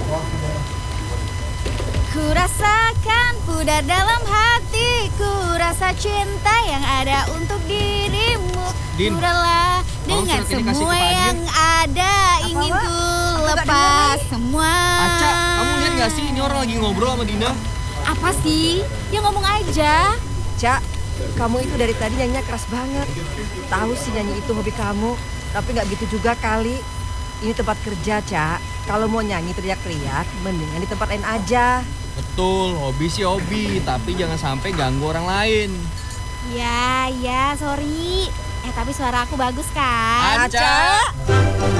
Ku rasakan pudar dalam hatiku, rasa cinta yang ada untuk dirimu. Din, Kurala dengan surat ini kasih semua ke Pak yang ada, ingin ku lepas semua. Aca, kamu lihat gak sih ini orang lagi ngobrol sama Dina? Apa sih? Ya ngomong aja. Cak, kamu itu dari tadi nyanyinya keras banget. Tahu sih nyanyi itu hobi kamu, tapi nggak gitu juga kali. Ini tempat kerja, Cak. Kalau mau nyanyi teriak-teriak, mendingan di tempat lain aja. Betul, hobi sih hobi, tapi jangan sampai ganggu orang lain. Ya, sorry. Tapi suara aku bagus kan? Aca!